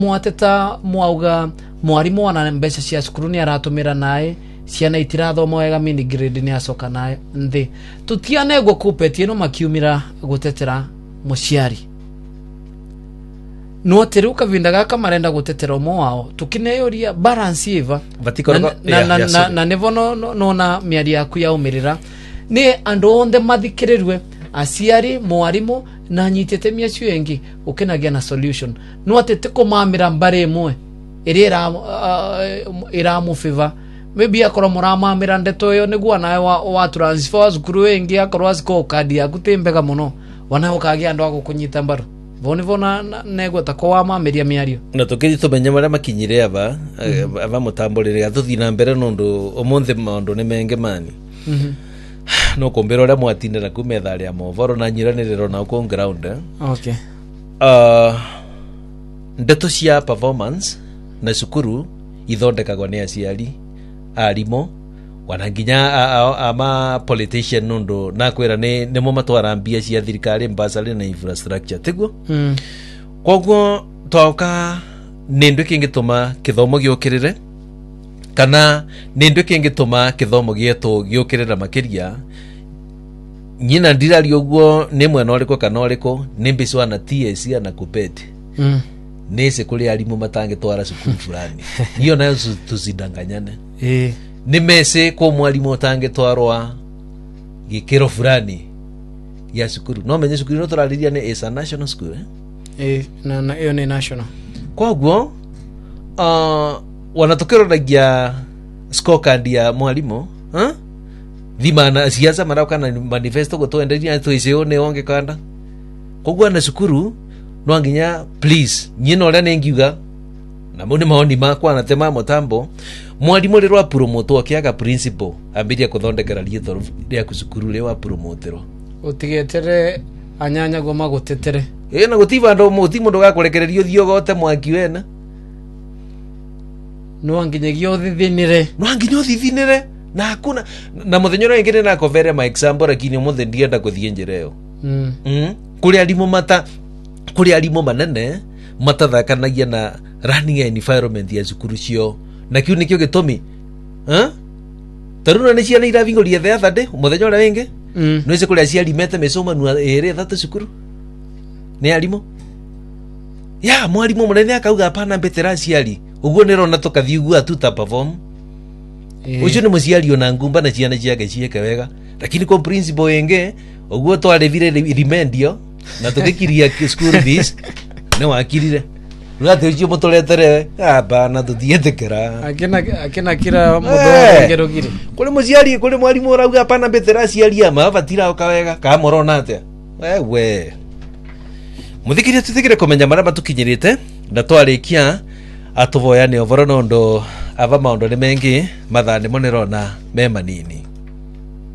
mwateta mwauga mwarimu wana mbeca cia cukuru ni aratumira nae ciana itirathoma wega mini grade ni acoka nae nthi tutianegwo kupetie no makiumira gutetera muciari no teru kavinda gaka marenda gutetera umo wao tukineyoria balance iva na nevono no na miari yaku ya umirira ni andu onde mathikirirwe aciari mwarimu na nyitete miacu yengi ukinagia na solution no atete kumamira mbare imwe ira mufiva maybe akora muramamira ndeto yo niguo nae wa transfer zukuru wengi akora ziko kadi ya gutembega muno wana ukagia ndo akukunyita mbaru vona nego takowa mamiria miario na tukiri tumenye mara makinyire aba mutamborere athuthi na mbere nundu omonthe maundu ni menge mani no kombero ria mwatindira kumetha ria movoro na nyiraniriro na ku ground okay ndeto cia performance na cukuru ithondekagwo ni aciari arimo wananginya ama politician nundu na kwira ni mo matwara mbia cia thirikari mbasari na infrastructure tiguo koguo twauka nindu kingituma kithomo giokirire kana nindu kingituma kithomo gietu giokirira makiria nyina ndirari oguo ni mwena uriko kana uriko ni mbiswa na TSC na kupeti nese kuri arimu matangitwara cukuru fulani hiyo nayo tuzidanganyane ni mese ko mwalimu tangitwarwa gikiro fulani ya cukuru no menye cukuru no turariria ni is a national school na hiyo ni national koguo wanatokeroragia scorecard ya mwalimu thimana siasa marauka na manifesto gotoenderia tuiseo ne onge kanda koguo na cukuru no nginya please nyino ria nengiuga na mone maoni makwa na tema motambo mwalimu rirwa promote akiaga principal ambiria kuthondekera rietho ria kusukuru ri wa promotero utigetere anyanya goma gutetere na gutiva ndo muti mundu gakurekererio thiogote mwaki wena no nginyegio thithinire na hakuna na muthenyoro ingine na kovere ma example lakini muthe ndienda kuthie njereo kuri alimu manene matathakanagia na running environment ya cukuru cio na kiu nikio gitumi taruna ni ciana iravingoria the other day muthenya ura wingi no ice kuri aciari mete mesoma nu ere thatu cukuru ni alimu ya mwalimu munene akauga hapana mbetera aciari uguo nirona tukathi uguo tuta perform ucio ni muciari ona ngumba na ciana ciake cieke wega lakini kwa principal yenge uguo twarevire rimendio na tukikiria school fees no wakirire ngate ucio mutoretere bana tutietekera akina kira mudo ngerogire kuri muciari kuri mwalimu urauga hapana mbetera aciari ama batira ukawega kamorona atia wewe muthikiria tuthikire komenya mara batukinyirite ndatwarikia atuvoya ni ovoro nondo ava maundu ni mengi mathani monero na me manini